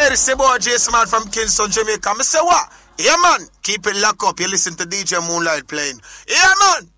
it's your boy Jason Man from Kingston, Jamaica. I say what? Yeah, man. Keep it locked up. You listen to DJ Moonlight playing. Yeah, man.